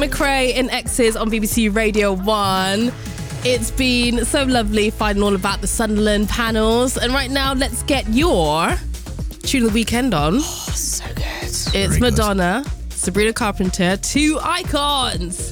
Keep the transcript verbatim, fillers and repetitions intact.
McRae and X's on B B C Radio one. It's been so lovely finding all about the Sunderland panels. And right now, let's get your tune of the weekend on. Oh, so good. It's Very Madonna, good. Sabrina Carpenter, two icons.